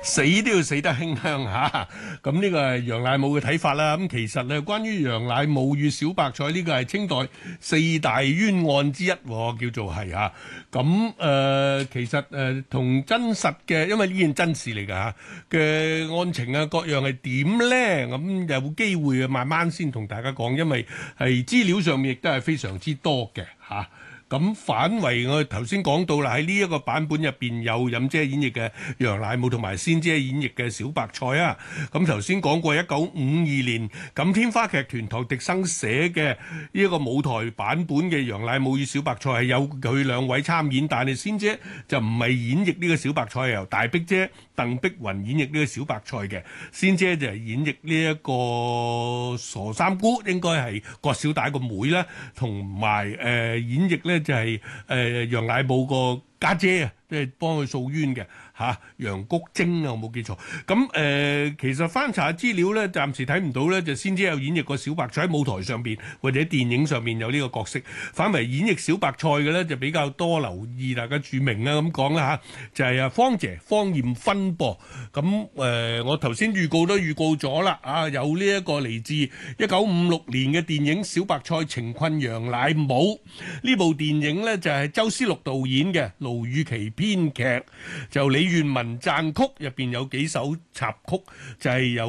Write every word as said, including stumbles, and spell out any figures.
死都要死得馨香嚇，咁呢個係楊乃武嘅睇法啦。咁其實咧，關於楊乃武與小白菜呢個係清代四大冤案之一，叫做係嚇。咁誒，其實誒同真實嘅，因為呢件真事嚟㗎嚇嘅案情啊，各樣係點咧？咁有機會慢慢先同大家講，因為係資料上面亦都係非常之多嘅嚇。咁反為我頭先講到啦，喺呢一個版本入邊有任姐演繹嘅楊乃武同埋仙姐演繹嘅小白菜啊。咁頭先講過一九五二年錦天花劇團唐滌生寫嘅呢一個舞台版本嘅楊乃武與小白菜係有佢兩位參演，但係仙姐就唔係演繹呢個小白菜，由大碧姐鄧碧雲演繹呢個小白菜嘅，仙姐就係演繹呢一個傻三姑，應該係郭小帶個妹啦，同埋誒演繹咧。就係誒楊乃武個家姐啊，即係幫佢訴冤嘅嚇，楊菊貞啊，我冇記錯。咁誒、呃，其實翻查資料咧，暫時睇唔到咧，就先知有演繹過小白菜喺舞台上邊或者電影上邊有呢個角色。反為演繹小白菜嘅咧，就比較多留意，大家注明啦咁講啦嚇，就係、是、啊芳姐芳艷芬噃。咁誒、呃，我頭先預告都預告咗啦，啊有呢一個嚟自一九五六年嘅電影《小白菜情困楊乃武》呢部電影咧，就係、是、周思祿導演嘅。盧雨琦編劇，就李願文撰曲，入邊有幾首插曲，就係、是、有。